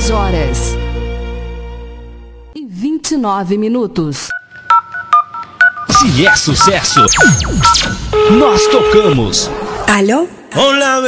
6h29. Se é sucesso, nós tocamos. Alô? Olá,